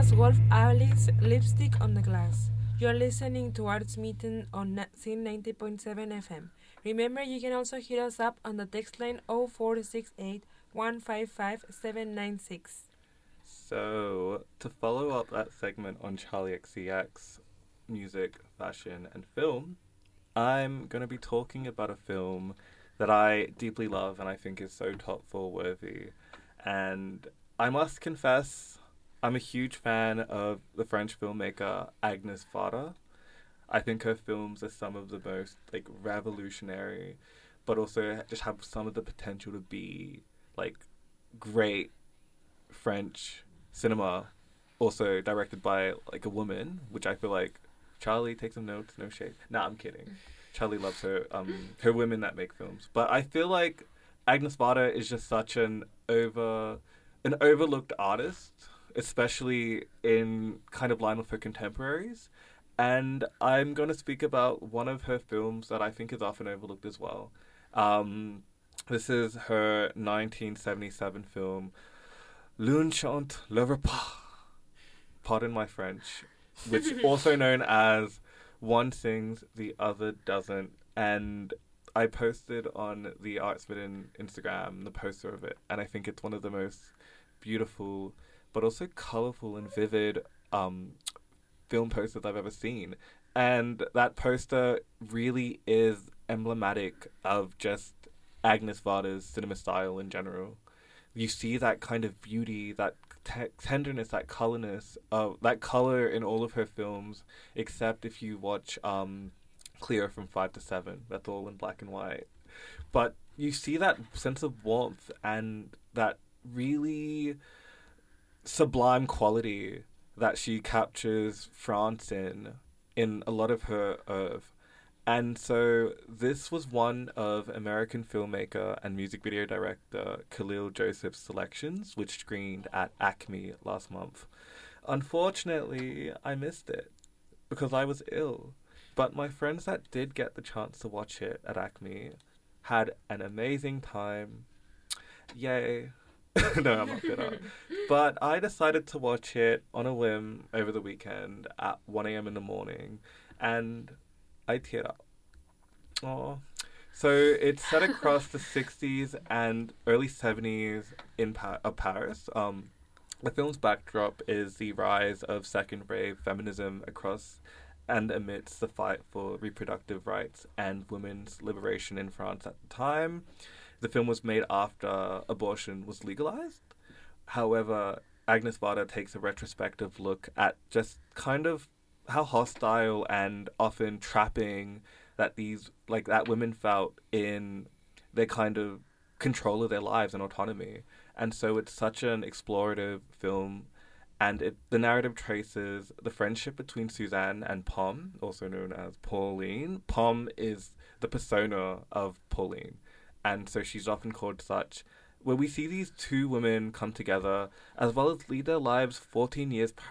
was Wolf Alice Lipstick on the Glass. You're listening to Arts Meeting on Scene 90.7 FM. Remember, you can also hit us up on the text line 0468 155 796. So, to follow up that segment on Charlie XCX, music, fashion, and film, I'm going to be talking about a film that I deeply love and I think is so top four worthy. And I must confess, I'm a huge fan of the French filmmaker Agnès Varda. I think her films are some of the most revolutionary, but also just have some of the potential to be great French cinema. Also directed by a woman, which I feel like Charlie, take some notes. No shade. Nah, I'm kidding. Charlie loves her women that make films, but I feel like Agnès Varda is just such an overlooked artist, especially in kind of line with her contemporaries. And I'm going to speak about one of her films that I think is often overlooked as well. This is her 1977 film, L'un chante le repas. Pardon my French. Which also known as One Sings, the Other Doesn't. And I posted on the Artsmitten Instagram the poster of it. And I think it's one of the most beautiful, but also colorful and vivid film posters I've ever seen. And that poster really is emblematic of just Agnès Varda's cinema style in general. You see that kind of beauty, that tenderness, that color in all of her films, except if you watch Clear from 5 to 7. That's all in black and white. But you see that sense of warmth and that really sublime quality that she captures France in a lot of her oeuvre. And so this was one of American filmmaker and music video director Khalil Joseph's selections, which screened at Acme last month. Unfortunately, I missed it because I was ill. But my friends that did get the chance to watch it at Acme had an amazing time. Yay. No, I'm not bitter. But I decided to watch it on a whim over the weekend at 1 a.m. in the morning, and I teared up. Aww. So it's set across the 60s and early 70s in Paris. The film's backdrop is the rise of second wave feminism across and amidst the fight for reproductive rights and women's liberation in France at the time. The film was made after abortion was legalized. However, Agnès Varda takes a retrospective look at just kind of how hostile and often trapping that that women felt in their kind of control of their lives and autonomy. And so it's such an explorative film, and the narrative traces the friendship between Suzanne and Pomme, also known as Pauline. Pomme is the persona of Pauline, and so she's often called such, where we see these two women come together, as well as lead their lives 14 years